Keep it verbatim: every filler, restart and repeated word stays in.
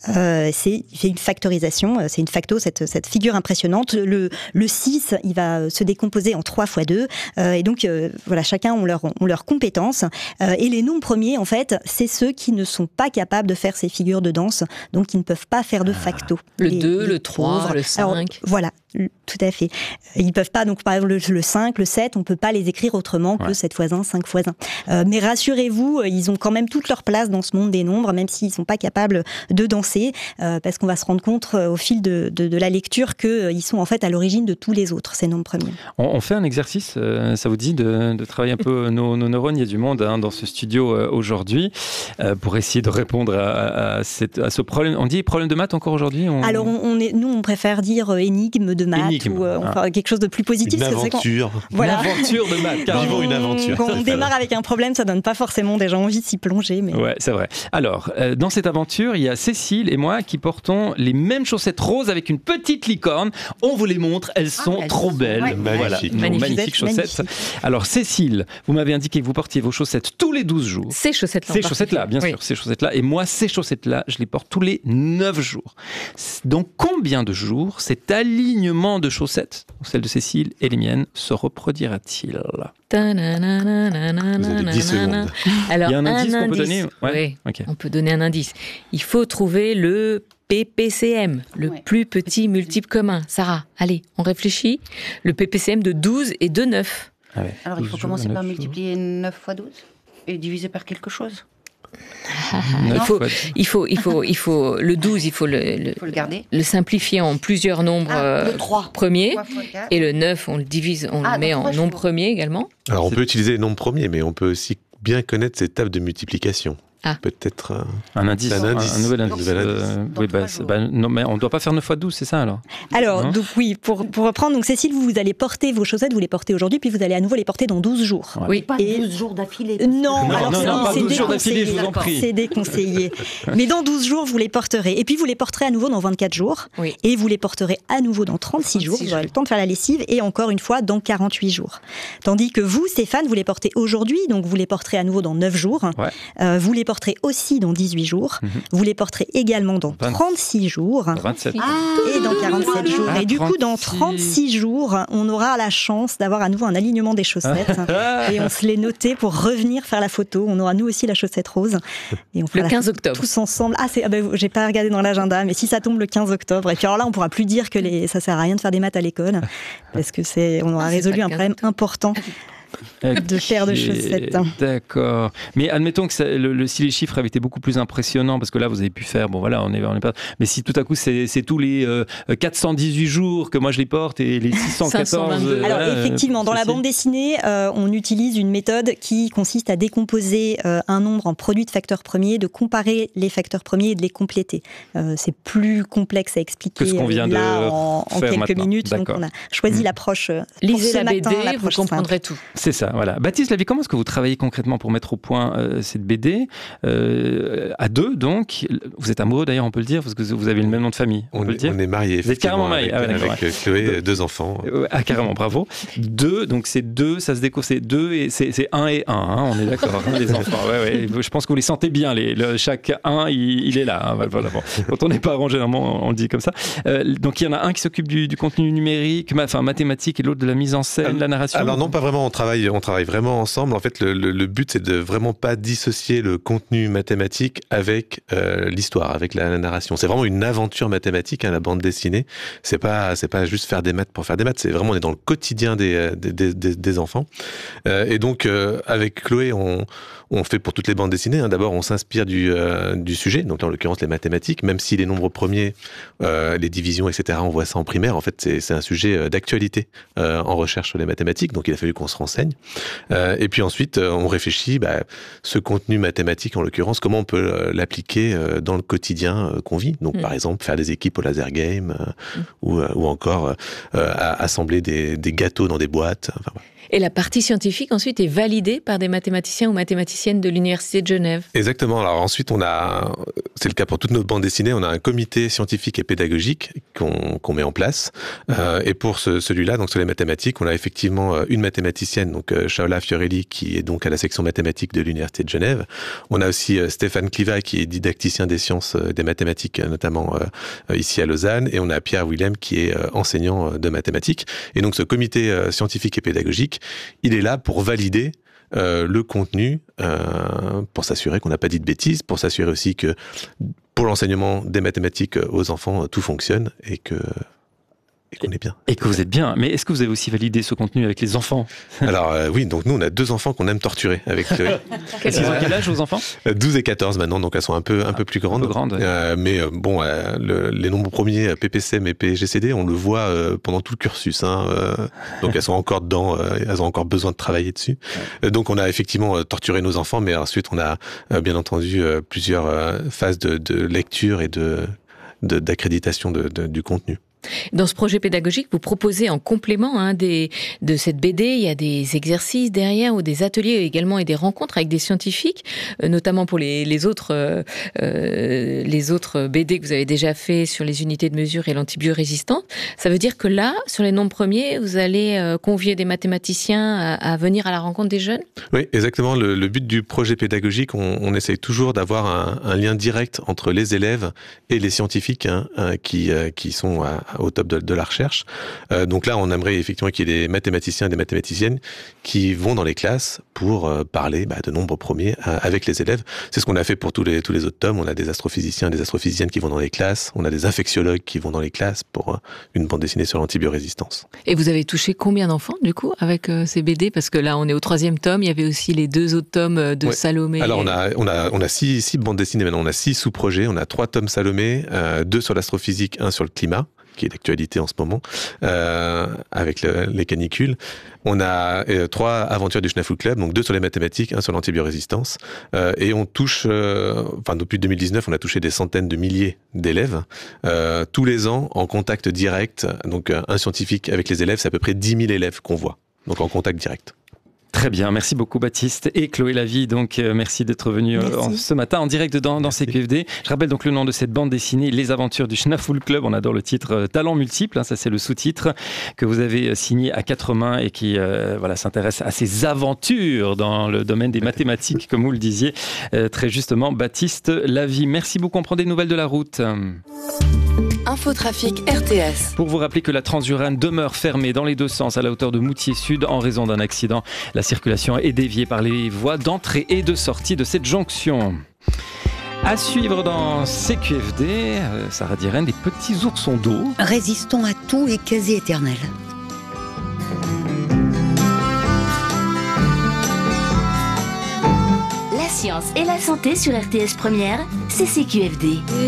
Euh, c'est, c'est une factorisation, c'est une facto, cette, cette figure impressionnante. Le, le six, il va se décomposer en trois fois deux. Euh, et donc, euh, voilà, chacun ont leur, ont leurs compétences. Euh, et les nombres premiers, en fait, c'est ceux qui ne sont pas capables de faire ces figures de danse, donc qui ne peuvent pas faire de facto. Le les, deux, les le trois, pauvres. le cinq. Alors, voilà, tout à fait. Ils ne peuvent pas, donc par exemple, le, le cinq, le sept, on ne peut pas les écrire autrement que ouais. sept fois un, cinq fois un. Euh, mais rassurez-vous, ils ont quand même toute leur place dans ce monde des nombres, même s'ils ne sont pas capables de danser, euh, parce qu'on va se rendre compte euh, au fil de, de, de la lecture qu'ils euh, sont en fait à l'origine de tous les autres, ces nombres premiers. On, on fait un exercice, euh, ça vous dit, de, de travailler un peu nos, nos neurones. Il y a du monde hein, dans ce studio euh, aujourd'hui, euh, pour essayer de répondre à, à, à, cette, à ce problème. On dit problème de maths encore aujourd'hui on... Alors, on, on est, nous, on préfère dire euh, énigme de maths, énigme. ou euh, ah. enfin, quelque chose de plus positif. Une aventure. Voilà. Une aventure de maths, carrément. Vivons une aventure. Quand on démarre avec un problème, ça donne pas forcément déjà envie de s'y plonger. Mais... Ouais, c'est vrai. Alors, euh, dans cette aventure, il y a Cécile et moi qui portons les mêmes chaussettes roses avec une petite licorne. On vous les montre, elles sont ah, trop belles. Ouais. Voilà, magnifique. Magnifique. magnifiques chaussettes. Magnifique. Alors, Cécile, vous m'avez indiqué que vous portiez vos chaussettes tous les douze jours. Ces chaussettes-là. Ces chaussettes-là, bien oui. sûr, ces chaussettes-là. Et moi, ces chaussettes-là, je les porte tous les neuf jours. Donc, combien de jours cet alignement de chaussettes, celles de Cécile et les miennes, se reproduira-t-il ? Vous avez dix secondes. Alors, il y a un indice un qu'on peut indice. donner ouais, oui, okay. On peut donner un indice. Il faut trouver le P P C M, le ouais. plus petit multiple commun. Sarah, allez, on réfléchit. Le P P C M de douze et de neuf. Ah ouais. Alors, il faut commencer par multiplier neuf fois douze et diviser par quelque chose. il, faut, il, faut, il, faut, il faut le douze, il faut le, le, faut le, garder. le simplifier en plusieurs nombres ah, le trois. premiers. Et le neuf, on le divise, on ah, le met en nombre premier également. Alors on peut utiliser les nombres premiers, mais on peut aussi bien connaître ces tables de multiplication. Ah. Peut-être euh, un indice, un, indice. un, un nouvel indice. Euh, oui, bah, bah, non, mais on ne doit pas faire neuf fois douze, c'est ça alors Alors, donc, oui, pour, pour reprendre, donc, Cécile, vous, vous allez porter vos chaussettes, vous les portez aujourd'hui, puis vous allez à nouveau les porter dans douze jours. Ouais. Oui, pas et... douze jours d'affilée. Non, non, alors non, c'est, non, pas c'est douze jours d'affilée, je vous en prie. C'est déconseillé. Mais dans douze jours, vous les porterez. Et puis, vous les porterez à nouveau dans vingt-quatre jours. Oui. Et vous les porterez à nouveau dans trente-six jours. Vous aurez le temps de faire la lessive. Et encore une fois, dans quarante-huit jours. Tandis que vous, Stéphane, vous les portez aujourd'hui. Donc, vous les porterez à nouveau dans neuf jours. Ouais. Euh, vous les porterez aussi dans dix-huit jours. Mmh. Vous les porterez également dans trente-six jours. vingt-sept. Ah, et dans quarante-sept jours. Ah, et du coup, dans trente-six jours, on aura la chance d'avoir à nouveau un alignement des chaussettes. Et on se l'est noté pour revenir faire la photo. On aura nous aussi la chaussette rose. Et on fera le quinze octobre. Tous ensemble. Ah, c'est, ah ben, j'ai pas regardé dans l'agenda, mais si ça tombe le quinze octobre. Et puis alors là, on pourra plus dire que les, ça sert à rien de faire des maths à l'école. Parce que c'est, on aura ah, résolu un problème important. de paires de chaussettes. D'accord. Mais admettons que ça, le, le, si les chiffres avaient été beaucoup plus impressionnants, parce que là, vous avez pu faire, bon voilà, on est, on est pas. Mais si tout à coup, c'est, c'est tous les euh, quatre cent dix-huit jours que moi je les porte et les six cent quatorze. Euh, Alors voilà, effectivement, euh, dans la bande dessinée, euh, on utilise une méthode qui consiste à décomposer euh, un nombre en produits de facteurs premiers, de comparer les facteurs premiers et de les compléter. Euh, c'est plus complexe à expliquer que ce qu'on vient là de en, en quelques maintenant. minutes. D'accord. Donc on a choisi mmh. l'approche. Lisez la matin, B D, l'approche vous comprendrez simple. tout. C'est ça, voilà. Baptiste Lavie, comment est-ce que vous travaillez concrètement pour mettre au point euh, cette B D euh, à deux, donc vous êtes amoureux d'ailleurs, on peut le dire, parce que vous avez le même nom de famille. On, on peut le dire. On est mariés. Vous êtes carrément mariés. Avec, ah, ouais, avec Chloé, deux enfants. Ah carrément, bravo. Deux, donc c'est deux, ça se découvre, c'est deux et c'est, c'est un et un. Hein, on est d'accord, hein, les enfants. Ouais, ouais. Je pense que vous les sentez bien. Les, le, chaque un, il, il est là. Hein, voilà, bon. Quand on n'est pas arrangé, généralement, on le dit comme ça. Euh, donc il y en a un qui s'occupe du, du contenu numérique, enfin mathématique, et l'autre de la mise en scène, alors, la narration. Alors non, pas vraiment. On travaille, on travaille vraiment ensemble. En fait, le, le, le but, c'est de vraiment pas dissocier le contenu mathématique avec euh, l'histoire, avec la, la narration. C'est vraiment une aventure mathématique, hein, la bande dessinée. C'est pas, c'est pas juste faire des maths pour faire des maths. C'est vraiment, on est dans le quotidien des, des, des, des enfants. Euh, et donc, euh, avec Chloé, on, on fait pour toutes les bandes dessinées. Hein. D'abord, on s'inspire du, euh, du sujet, donc en l'occurrence les mathématiques, même si les nombres premiers, euh, les divisions, et cetera, on voit ça en primaire. En fait, c'est, c'est un sujet d'actualité euh, en recherche sur les mathématiques, donc il a fallu qu'on se renseigne. Euh, et puis ensuite, on réfléchit, bah, ce contenu mathématique, en l'occurrence, comment on peut euh, l'appliquer euh, dans le quotidien euh, qu'on vit. Donc, mmh. par exemple, faire des équipes au laser game, euh, mmh. ou, euh, ou encore euh, assembler des, des gâteaux dans des boîtes. Enfin, voilà. Et la partie scientifique, ensuite, est validée par des mathématiciens ou mathématiciennes de l'Université de Genève. Exactement. Alors ensuite, on a, c'est le cas pour toutes nos bandes dessinées, on a un comité scientifique et pédagogique qu'on, qu'on met en place. Euh, et pour ce, celui-là, donc sur les mathématiques, on a effectivement une mathématicienne, donc Shaola Fiorelli, qui est donc à la section mathématiques de l'Université de Genève. On a aussi Stéphane Cliva, qui est didacticien des sciences des mathématiques, notamment euh, ici à Lausanne. Et on a Pierre Willem, qui est euh, enseignant de mathématiques. Et donc ce comité euh, scientifique et pédagogique, il est là pour valider euh, le contenu, euh, pour s'assurer qu'on n'a pas dit de bêtises, pour s'assurer aussi que pour l'enseignement des mathématiques aux enfants, tout fonctionne et que... Et qu'on est bien. Et que vous êtes bien. Mais est-ce que vous avez aussi validé ce contenu avec les enfants? Alors euh, oui, donc nous on a deux enfants qu'on aime torturer avec Chloé. Ils ont quel âge vos enfants? douze et quatorze maintenant, donc elles sont un peu, un peu plus grandes. Un peu grandes, ouais. euh, mais euh, bon, euh, le, les nombres premiers P P C M et P G C D, on le voit euh, pendant tout le cursus. Hein, euh, donc elles sont encore dedans, euh, elles ont encore besoin de travailler dessus. Ouais. Donc on a effectivement euh, torturé nos enfants, mais ensuite on a euh, bien entendu euh, plusieurs euh, phases de, de lecture et de, de, d'accréditation de, de, du contenu. Dans ce projet pédagogique, vous proposez en complément hein, des, de cette B D, il y a des exercices derrière ou des ateliers également et des rencontres avec des scientifiques, euh, notamment pour les, les, autres, euh, euh, les autres B D que vous avez déjà fait sur les unités de mesure et l'antibiorésistance. Ça veut dire que là, sur les nombres premiers, vous allez euh, convier des mathématiciens à, à venir à la rencontre des jeunes? Oui, exactement. Le, le but du projet pédagogique, on, on essaye toujours d'avoir un, un lien direct entre les élèves et les scientifiques hein, hein, qui, euh, qui sont à au top de, de la recherche. Euh, donc là, on aimerait effectivement qu'il y ait des mathématiciens et des mathématiciennes qui vont dans les classes pour euh, parler bah, de nombres premiers euh, avec les élèves. C'est ce qu'on a fait pour tous les, tous les autres tomes. On a des astrophysiciens et des astrophysiciennes qui vont dans les classes. On a des infectiologues qui vont dans les classes pour euh, une bande dessinée sur l'antibiorésistance. Et vous avez touché combien d'enfants, du coup, avec euh, ces B D? Parce que là, on est au troisième tome. Il y avait aussi les deux autres tomes de ouais. Salomé. Alors, on a, on a, on a six, six bandes dessinées maintenant. On a six sous-projets. On a trois tomes Salomé, euh, deux sur l'astrophysique, un sur le climat, qui est d'actualité en ce moment, euh, avec le, les canicules. On a euh, trois aventures du Schnafu Club, donc deux sur les mathématiques, un sur l'antibiorésistance, euh, et on touche, euh, enfin depuis deux mille dix-neuf, on a touché des centaines de milliers d'élèves, euh, tous les ans, en contact direct, donc un scientifique avec les élèves, c'est à peu près dix mille élèves qu'on voit, donc en contact direct. Très bien, merci beaucoup Baptiste et Chloé Lavie, donc euh, merci d'être venu euh, en, ce matin en direct dans, dans C Q F D. Je rappelle donc le nom de cette bande dessinée, Les Aventures du Schnafu Club, on adore le titre euh, Talent multiple, hein, ça c'est le sous-titre que vous avez signé à quatre mains et qui euh, voilà, s'intéresse à ces aventures dans le domaine des mathématiques, comme vous le disiez euh, très justement Baptiste Lavie. Merci beaucoup, on prend des nouvelles de la route. Infotrafic R T S. Pour vous rappeler que la Transurane demeure fermée dans les deux sens à la hauteur de Moutier Sud en raison d'un accident. La circulation est déviée par les voies d'entrée et de sortie de cette jonction. À suivre dans C Q F D, euh, Sarah Diren, des petits oursons d'eau. Résistants à tout et quasi éternels. La science et la santé sur R T S Première, c'est C Q F D.